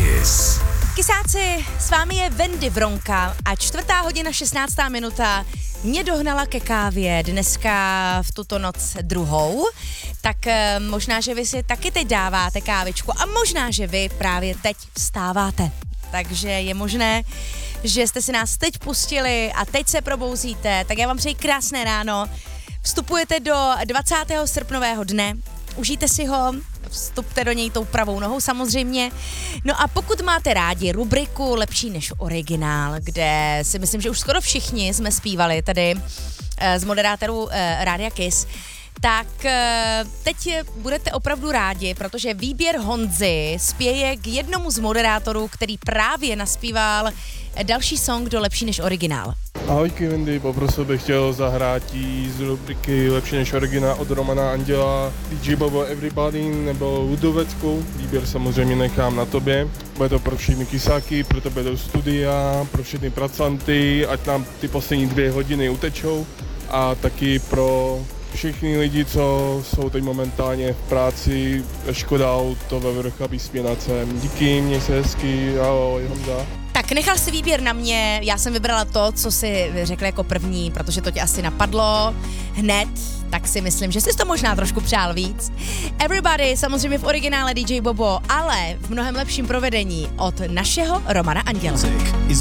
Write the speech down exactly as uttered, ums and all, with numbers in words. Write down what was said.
Kiss. Kysáci, s vámi je Wendy Vronka a čtvrtá hodina šestnáctá minuta mě dohnala ke kávě dneska v tuto noc druhou, tak e, možná, že vy si taky teď dáváte kávičku a možná, že vy právě teď vstáváte. Takže je možné, že jste si nás teď pustili a teď se probouzíte, tak já vám přeji krásné ráno. Vstupujete do dvacátého srpnového dne, užijte si ho, vstupte do něj tou pravou nohou samozřejmě. No a pokud máte rádi rubriku Lepší než originál, kde si myslím, že už skoro všichni jsme zpívali tady e, z moderátorů e, Rádia Kiss, tak e, teď budete opravdu rádi, protože výběr Honzy spěje k jednomu z moderátorů, který právě naspíval další song do Lepší než originál. Ahojky Wendy, poprosil bych chtěl zahrát z rubriky Lepší než originál od Romana Anděla, D J Bobo Everybody nebo Ludovecku. Výběr samozřejmě nechám na tobě. Bude to pro všechny kysáky, pro tebe do studia, pro všechny pracanty, ať nám ty poslední dvě hodiny utečou. A taky pro všichni lidi, co jsou teď momentálně v práci, Škoda Auto ve Vrchlabí s Pěnacem. Díky, měj se hezky, ahoj Honza. Tak nechal si výběr na mě, já jsem vybrala to, co si řekl jako první, protože to tě asi napadlo hned, tak si myslím, že jsi to možná trošku přál víc. Everybody, samozřejmě v originále D J Bobo, ale v mnohem lepším provedení od našeho Romana Anděla.